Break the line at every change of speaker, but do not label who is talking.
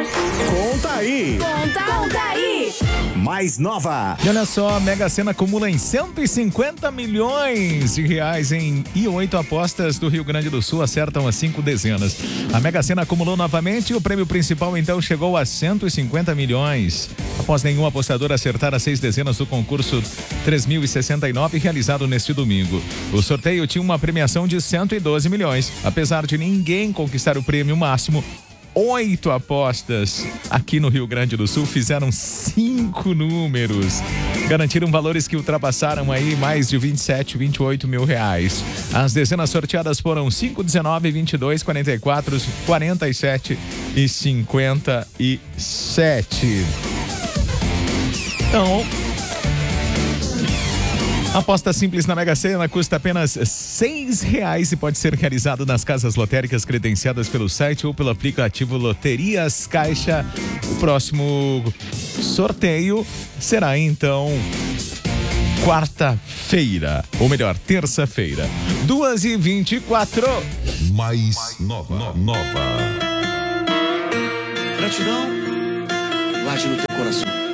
Conta aí.
Conta aí.
Mais nova.
E olha só, a Mega Sena acumula em 150 milhões de reais e 8 apostas do Rio Grande do Sul acertam as 5 dezenas. A Mega Sena acumulou novamente e o prêmio principal então chegou a 150 milhões. Após nenhum apostador acertar as 6 dezenas do concurso 3.069 realizado neste domingo. O sorteio tinha uma premiação de 112 milhões. Apesar de ninguém conquistar o prêmio máximo, 8 apostas aqui no Rio Grande do Sul fizeram 5 números. Garantiram valores que ultrapassaram aí mais de 27, 28 mil reais. As dezenas sorteadas foram 5, 19, 22, 44, 47 e 57. Então, a aposta simples na Mega Sena custa apenas R$6 e pode ser realizado nas casas lotéricas credenciadas pelo site ou pelo aplicativo Loterias Caixa. O próximo sorteio será então quarta-feira, ou melhor, terça-feira, 2h24.
Mais nova.
Gratidão, guarde no teu coração.